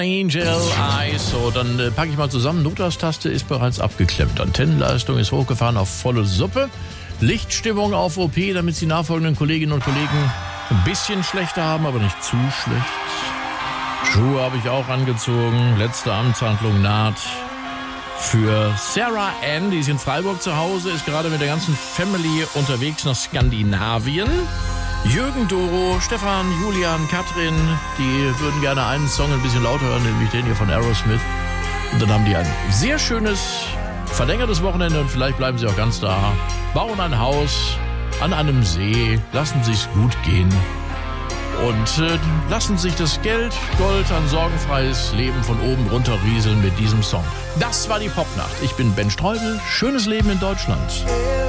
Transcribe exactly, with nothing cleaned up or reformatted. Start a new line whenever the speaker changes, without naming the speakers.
Angel Eyes. So, dann äh, packe ich mal zusammen. Notastaste ist bereits abgeklemmt. Antennenleistung ist hochgefahren auf volle Suppe. Lichtstimmung auf O P, damit Sie nachfolgenden Kolleginnen und Kollegen ein bisschen schlechter haben, aber nicht zu schlecht. Schuhe habe ich auch angezogen. Letzte Amtshandlung naht. Für Sarah Ann, die ist in Freiburg zu Hause, ist gerade mit der ganzen Family unterwegs nach Skandinavien. Jürgen, Doro, Stefan, Julian, Katrin, die würden gerne einen Song ein bisschen lauter hören, nämlich den hier von Aerosmith. Und dann haben die ein sehr schönes, verlängertes Wochenende und vielleicht bleiben sie auch ganz da. Bauen ein Haus an einem See, lassen sich's gut gehen und äh, lassen sich das Geld, Gold, ein sorgenfreies Leben von oben runter rieseln mit diesem Song. Das war die Popnacht. Ich bin Ben Streubel. Schönes Leben in Deutschland.